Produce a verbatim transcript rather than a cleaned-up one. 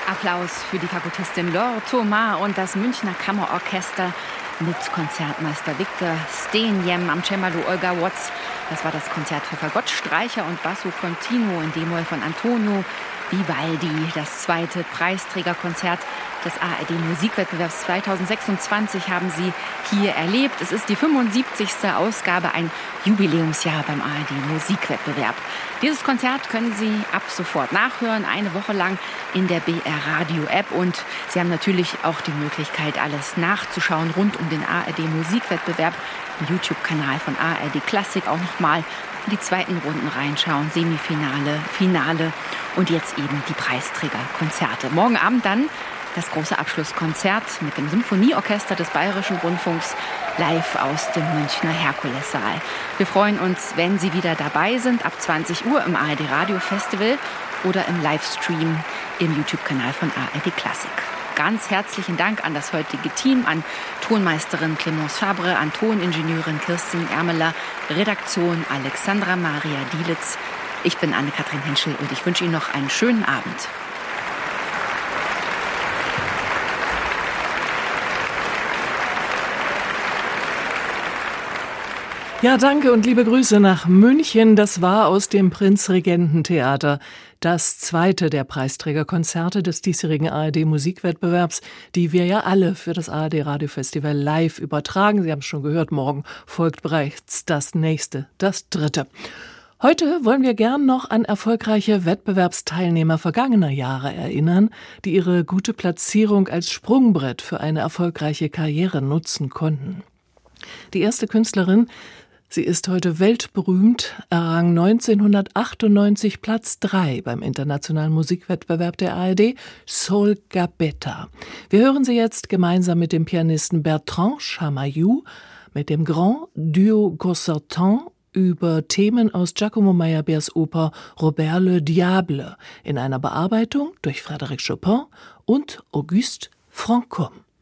Applaus für die Fagottistin Laure Thomas und das Münchner Kammerorchester mit Konzertmeister Victor Stenjem am Cembalo Olga Watts. Das war das Konzert für Fagott, Streicher und Basso Continuo in D-Moll von Antonio Vivaldi. Das zweite Preisträgerkonzert des A R D-Musikwettbewerbs zweitausendsechsundzwanzig haben Sie hier erlebt. Es ist die fünfundsiebzigste Ausgabe, ein Jubiläumsjahr beim A R D-Musikwettbewerb. Dieses Konzert können Sie ab sofort nachhören, eine Woche lang in der B R Radio App. Und Sie haben natürlich auch die Möglichkeit, alles nachzuschauen rund um den A R D-Musikwettbewerb im YouTube-Kanal von A R D Klassik. Auch nochmal in die zweiten Runden reinschauen, Semifinale, Finale und jetzt eben die Preisträgerkonzerte. Morgen Abend dann das große Abschlusskonzert mit dem Symphonieorchester des Bayerischen Rundfunks live aus dem Münchner Herkulessaal. Wir freuen uns, wenn Sie wieder dabei sind, ab zwanzig Uhr im A R D Radio Festival oder im Livestream im YouTube-Kanal von A R D Klassik. Ganz herzlichen Dank an das heutige Team, an Tonmeisterin Clemence Fabre, an Toningenieurin Kirsten Ermeler, Redaktion Alexandra Maria Dielitz. Ich bin Anne-Kathrin Henschel und ich wünsche Ihnen noch einen schönen Abend. Ja, danke und liebe Grüße nach München. Das war aus dem Prinzregententheater das zweite der Preisträgerkonzerte des diesjährigen A R D-Musikwettbewerbs, die wir ja alle für das A R D-Radiofestival live übertragen. Sie haben es schon gehört, morgen folgt bereits das nächste, das dritte. Heute wollen wir gern noch an erfolgreiche Wettbewerbsteilnehmer vergangener Jahre erinnern, die ihre gute Platzierung als Sprungbrett für eine erfolgreiche Karriere nutzen konnten. Die erste Künstlerin, sie ist heute weltberühmt, errang neunzehnhundertachtundneunzig Platz drei beim internationalen Musikwettbewerb der A R D, Sol Gabetta. Wir hören sie jetzt gemeinsam mit dem Pianisten Bertrand Chamayou, mit dem Grand Duo Concertant über Themen aus Giacomo Meyerbeers Oper Robert le Diable in einer Bearbeitung durch Frédéric Chopin und Auguste Franchomme.